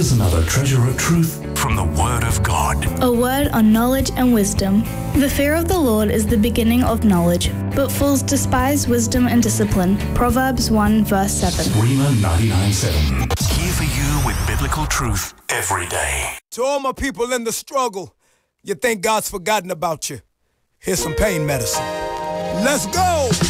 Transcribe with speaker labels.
Speaker 1: Here's another treasure of truth from the Word of God.
Speaker 2: A word on knowledge and wisdom. The fear of the Lord is the beginning of knowledge, but fools despise wisdom and discipline. Proverbs 1 verse 7.
Speaker 1: Rima 99.7. Here for you with biblical truth every day.
Speaker 3: To all my people in the struggle, you think God's forgotten about you. Here's some pain medicine. Let's go!